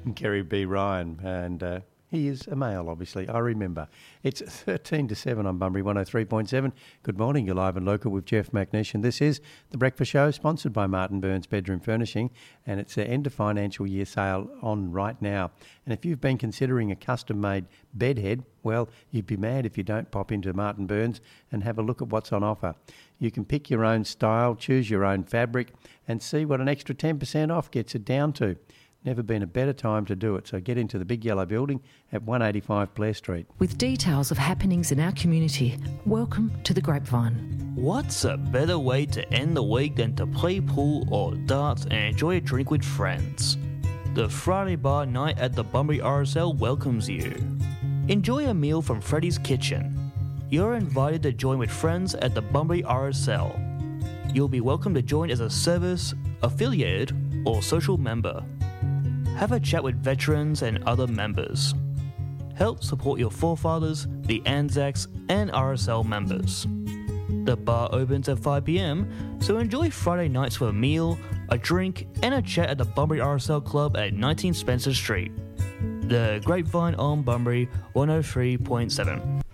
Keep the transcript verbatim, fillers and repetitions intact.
Kerry B. Ryan, and uh, he is a male, obviously. I remember. It's thirteen to seven on Bunbury one oh three point seven. Good morning, you're live and local with Jeff McNish, and this is The Breakfast Show, sponsored by Martin Burns Bedroom Furnishing, and it's the end of financial year sale on right now. And if you've been considering a custom-made bed head, well, you'd be mad if you don't pop into Martin Burns and have a look at what's on offer. You can pick your own style, choose your own fabric, and see what an extra ten percent off gets it down to. Never been a better time to do it, so get into the big yellow building at one eighty-five Blair Street. With details of happenings in our community, welcome to the Grapevine. What's a better way to end the week than to play pool or darts and enjoy a drink with friends? The Friday Bar Night at the Bunbury R S L welcomes you. Enjoy a meal from Freddy's Kitchen. You're invited to join with friends at the Bunbury R S L. You'll be welcome to join as a service, affiliated, or social member. Have a chat with veterans and other members. Help support your forefathers, the Anzacs, and R S L members. The bar opens at five p.m, so enjoy Friday nights with a meal, a drink, and a chat at the Bunbury R S L Club at nineteen Spencer Street. The Grapevine on Bunbury one oh three point seven.